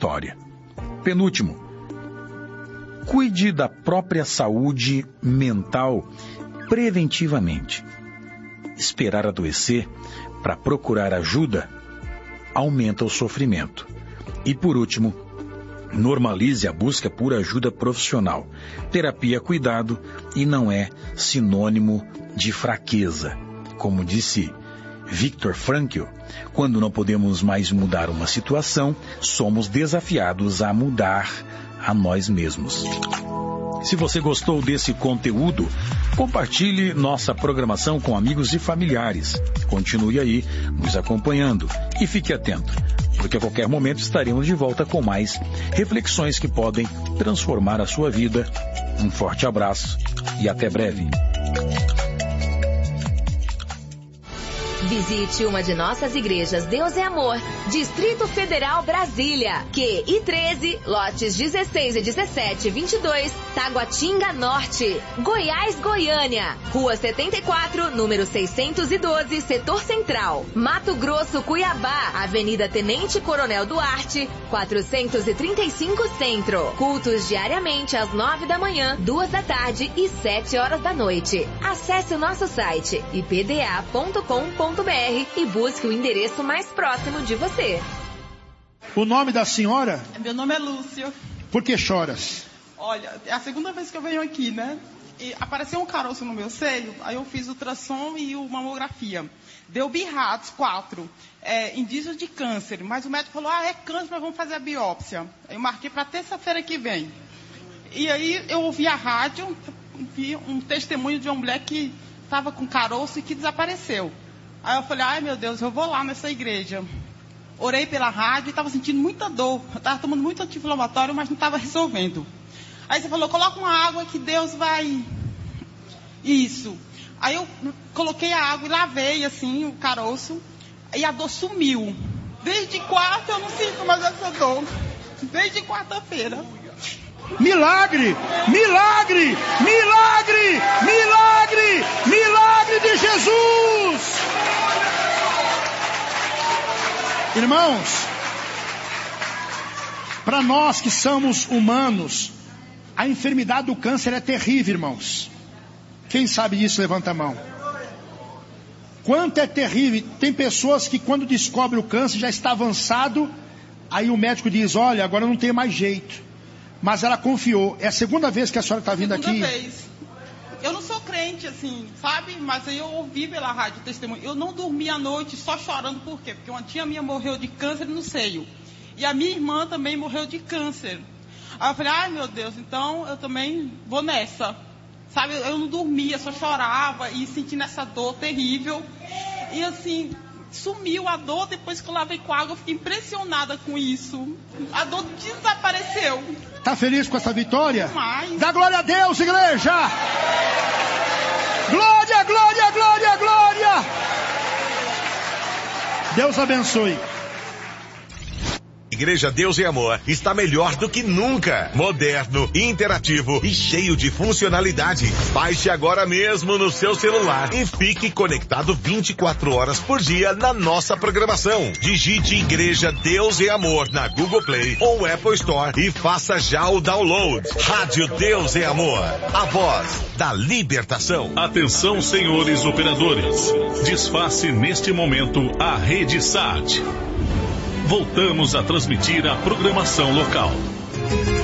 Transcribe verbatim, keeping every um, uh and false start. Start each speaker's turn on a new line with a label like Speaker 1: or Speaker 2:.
Speaker 1: vitória. Penúltimo, cuide da própria saúde mental preventivamente. Esperar adoecer para procurar ajuda aumenta o sofrimento. E por último, normalize a busca por ajuda profissional. Terapia é cuidado e não é sinônimo de fraqueza. Como disse Viktor Frankl, quando não podemos mais mudar uma situação, somos desafiados a mudar a nós mesmos. Se você gostou desse conteúdo, compartilhe nossa programação com amigos e familiares. Continue aí nos acompanhando e fique atento, porque a qualquer momento estaremos de volta com mais reflexões que podem transformar a sua vida. Um forte abraço e até breve.
Speaker 2: Visite uma de nossas igrejas Deus é Amor, Distrito Federal, Brasília, Q I treze, lotes dezesseis e dezessete, vinte e dois, Taguatinga Norte, Goiás, Goiânia, Rua setenta e quatro, número seiscentos e doze, Setor Central, Mato Grosso, Cuiabá, Avenida Tenente Coronel Duarte, quatrocentos e trinta e cinco Centro. Cultos diariamente às nove da manhã, duas da tarde e sete horas da noite. Acesse o nosso site i p d a ponto com ponto b r e busque o endereço mais próximo de você.
Speaker 3: O nome da senhora?
Speaker 4: Meu nome é Lúcia.
Speaker 3: Por que choras?
Speaker 4: Olha, é a segunda vez que eu venho aqui, né? E apareceu um caroço no meu seio, aí eu fiz ultrassom e uma mamografia. Deu birrados, quatro, é, indícios de câncer. Mas o médico falou, ah, é câncer, mas vamos fazer a biópsia. Eu marquei para terça-feira que vem. E aí eu ouvi a rádio, vi um testemunho de uma mulher que estava com caroço e que desapareceu. Aí eu falei, ai meu Deus, eu vou lá nessa igreja. Orei pela rádio e estava sentindo muita dor. Eu estava tomando muito anti-inflamatório, mas não estava resolvendo. Aí você falou, coloca uma água que Deus vai... Isso. Aí eu coloquei a água e lavei assim o caroço. E a dor sumiu. Desde quarta eu não sinto mais essa dor. Desde quarta-feira.
Speaker 3: Milagre! Milagre! Milagre! Milagre! Milagre de Jesus! Irmãos, para nós que somos humanos, a enfermidade do câncer é terrível, irmãos. Quem sabe disso, levanta a mão. Quanto é terrível. Tem pessoas que quando descobre o câncer já está avançado, aí o médico diz, olha, agora não tem mais jeito. Mas ela confiou. É a segunda vez que a senhora está vindo aqui?
Speaker 4: Segunda vez. Eu não sou crente, assim, sabe? Mas aí eu ouvi pela rádio testemunho. Eu não dormi à noite só chorando. Por quê? Porque uma tia minha morreu de câncer no seio. E a minha irmã também morreu de câncer. Aí eu falei, ai meu Deus, então eu também vou nessa. Sabe? Eu não dormia, só chorava e sentindo essa dor terrível. E assim... sumiu a dor, depois que eu lavei com água, eu fiquei impressionada com isso. A dor desapareceu.
Speaker 3: Tá feliz com essa vitória?
Speaker 4: Demais.
Speaker 3: Dá glória a Deus, igreja! Glória, glória, glória, glória! Deus abençoe.
Speaker 5: Igreja Deus e Amor está melhor do que nunca. Moderno, interativo e cheio de funcionalidade. Baixe agora mesmo no seu celular e fique conectado vinte e quatro horas por dia na nossa programação. Digite Igreja Deus e Amor na Google Play ou Apple Store e faça já o download. Rádio Deus e Amor, a voz da libertação.
Speaker 6: Atenção, senhores operadores. Desface neste momento a Rede Sat. Voltamos a transmitir a programação local.